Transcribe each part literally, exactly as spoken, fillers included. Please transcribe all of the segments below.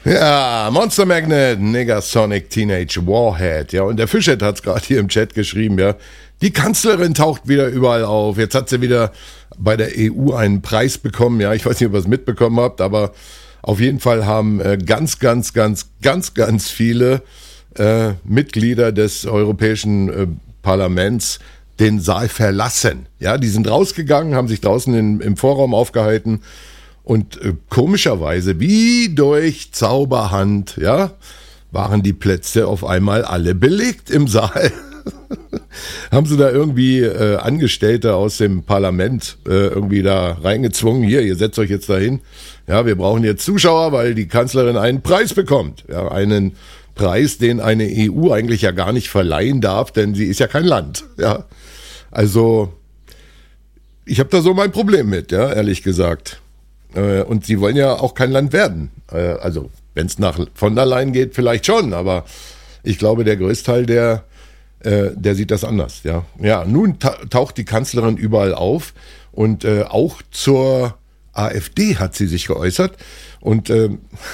Ja, Monster Magnet, Negasonic, Teenage Warhead. Ja, und der Fischhead hat es gerade hier im Chat geschrieben, ja. Die Kanzlerin taucht wieder überall auf. Jetzt hat sie wieder bei der E U einen Preis bekommen. Ja, ich weiß nicht, ob ihr es mitbekommen habt, aber auf jeden Fall haben äh, ganz, ganz, ganz, ganz, ganz viele äh, Mitglieder des Europäischen äh, Parlaments den Saal verlassen. Ja, die sind rausgegangen, haben sich draußen in, im Vorraum aufgehalten. Und äh, komischerweise, wie durch Zauberhand, ja, waren die Plätze auf einmal alle belegt im Saal. Haben sie da irgendwie äh, Angestellte aus dem Parlament äh, irgendwie da reingezwungen? Hier, ihr setzt euch jetzt dahin. Ja, wir brauchen jetzt Zuschauer, weil die Kanzlerin einen Preis bekommt. Ja, einen Preis, den eine E U eigentlich ja gar nicht verleihen darf, denn sie ist ja kein Land. Ja, also ich habe da so mein Problem mit, ja, ehrlich gesagt. Und sie wollen ja auch kein Land werden. Also wenn es nach von der Leyen geht, vielleicht schon, aber ich glaube, der Größteil, der, der sieht das anders. Ja, ja. Nun taucht die Kanzlerin überall auf und auch zur AfD hat sie sich geäußert und äh,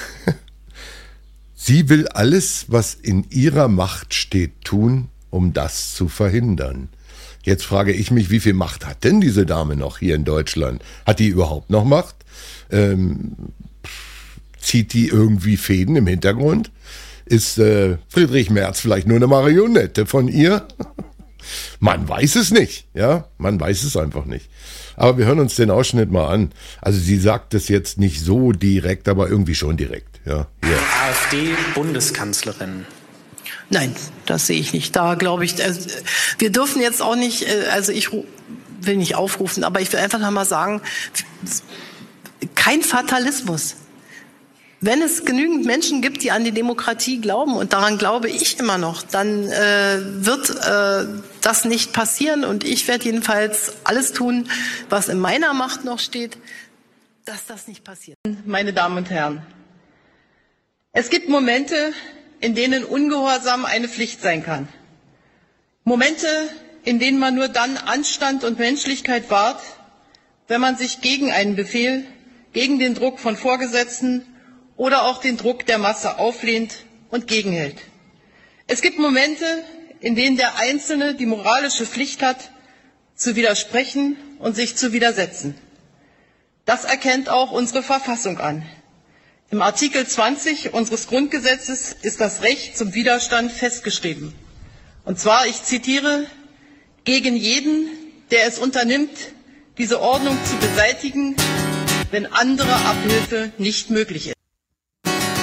sie will alles, was in ihrer Macht steht, tun, um das zu verhindern. Jetzt frage ich mich, wie viel Macht hat denn diese Dame noch hier in Deutschland? Hat die überhaupt noch Macht? Ähm, zieht die irgendwie Fäden im Hintergrund? Ist äh, Friedrich Merz vielleicht nur eine Marionette von ihr? Man weiß es nicht, ja, man weiß es einfach nicht. Aber wir hören uns den Ausschnitt mal an. Also sie sagt es jetzt nicht so direkt, aber irgendwie schon direkt, ja. Hier. AfD-Bundeskanzlerin. Nein, das sehe ich nicht. Da glaube ich, also, wir dürfen jetzt auch nicht, also ich will nicht aufrufen, aber ich will einfach noch mal sagen, kein Fatalismus. Wenn es genügend Menschen gibt, die an die Demokratie glauben, und daran glaube ich immer noch, dann äh, wird äh, das nicht passieren. Und ich werde jedenfalls alles tun, was in meiner Macht noch steht, dass das nicht passiert. Meine Damen und Herren, es gibt Momente, in denen Ungehorsam eine Pflicht sein kann. Momente, in denen man nur dann Anstand und Menschlichkeit wahrt, wenn man sich gegen einen Befehl, gegen den Druck von Vorgesetzten oder auch den Druck der Masse auflehnt und gegenhält. Es gibt Momente, in denen der Einzelne die moralische Pflicht hat, zu widersprechen und sich zu widersetzen. Das erkennt auch unsere Verfassung an. Im Artikel zwanzig unseres Grundgesetzes ist das Recht zum Widerstand festgeschrieben. Und zwar, ich zitiere, gegen jeden, der es unternimmt, diese Ordnung zu beseitigen, wenn andere Abhilfe nicht möglich ist.